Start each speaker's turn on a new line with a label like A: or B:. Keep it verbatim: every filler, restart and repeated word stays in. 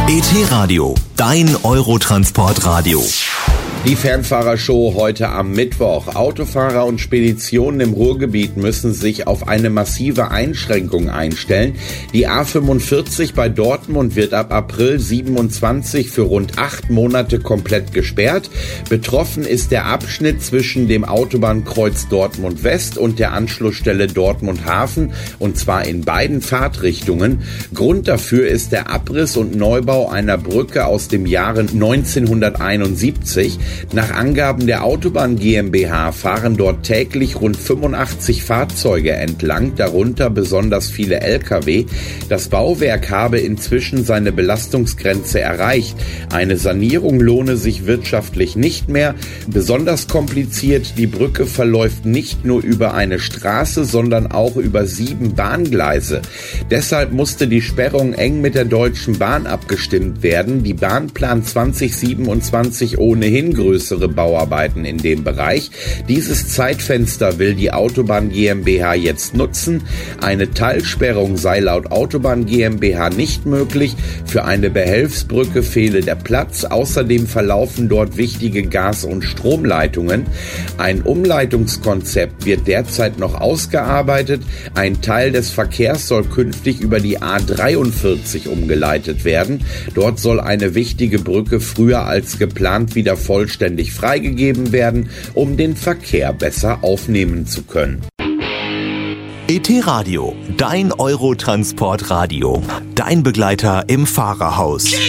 A: E T-Radio, dein Eurotransport-Radio.
B: Die Fernfahrershow heute am Mittwoch. Autofahrer und Speditionen im Ruhrgebiet müssen sich auf eine massive Einschränkung einstellen. Die A fünfundvierzig bei Dortmund wird ab April siebenundzwanzig für rund acht Monate komplett gesperrt. Betroffen ist der Abschnitt zwischen dem Autobahnkreuz Dortmund West und der Anschlussstelle Dortmund Hafen, und zwar in beiden Fahrtrichtungen. Grund dafür ist der Abriss und Neubau einer Brücke aus dem Jahre neunzehnhunderteinundsiebzig. Nach Angaben der Autobahn GmbH fahren dort täglich rund fünfundachtzig Fahrzeuge entlang, darunter besonders viele L K W. Das Bauwerk habe inzwischen seine Belastungsgrenze erreicht. Eine Sanierung lohne sich wirtschaftlich nicht mehr. Besonders kompliziert, die Brücke verläuft nicht nur über eine Straße, sondern auch über sieben Bahngleise. Deshalb musste die Sperrung eng mit der Deutschen Bahn abgestimmt werden. Die Bahn plant zwanzig siebenundzwanzig ohnehin größere Bauarbeiten in dem Bereich. Dieses Zeitfenster will die Autobahn GmbH jetzt nutzen. Eine Teilsperrung sei laut Autobahn GmbH nicht möglich. Für eine Behelfsbrücke fehle der Platz. Außerdem verlaufen dort wichtige Gas- und Stromleitungen. Ein Umleitungskonzept wird derzeit noch ausgearbeitet. Ein Teil des Verkehrs soll künftig über die A dreiundvierzig umgeleitet werden. Dort soll eine wichtige Brücke früher als geplant wieder vollständig freigegeben werden, um den Verkehr besser aufnehmen zu können.
A: E T-Radio, dein Eurotransport-Radio. Dein Begleiter im Fahrerhaus.